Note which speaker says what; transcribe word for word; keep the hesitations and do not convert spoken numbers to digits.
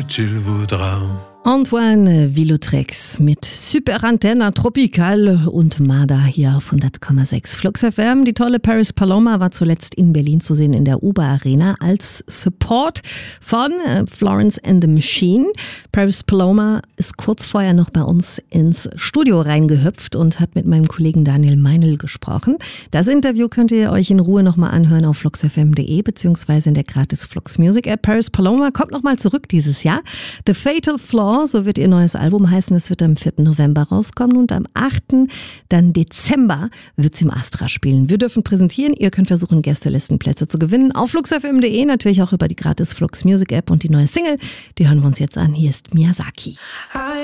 Speaker 1: tu le voudras.
Speaker 2: Antoine Villotrex mit Super Antenna Tropical und Mada hier auf hundert Komma sechs Flux F M. Die tolle Paris Paloma war zuletzt in Berlin zu sehen in der Uber Arena als Support von Florence and the Machine. Paris Paloma ist kurz vorher noch bei uns ins Studio reingehüpft und hat mit meinem Kollegen Daniel Meinl gesprochen. Das Interview könnt ihr euch in Ruhe nochmal anhören auf flux f m punkt de beziehungsweise in der gratis Flux Music App. Paris Paloma kommt nochmal zurück dieses Jahr. The Fatal Flaw, so wird ihr neues Album heißen. Es wird am vierten November rauskommen und am achten dann Dezember wird sie im Astra spielen. Wir dürfen präsentieren. Ihr könnt versuchen, Gästelistenplätze zu gewinnen. Auf flux f m punkt de, natürlich auch über die gratis Flux Music App und die neue Single. Die hören wir uns jetzt an. Hier ist Miyazaki.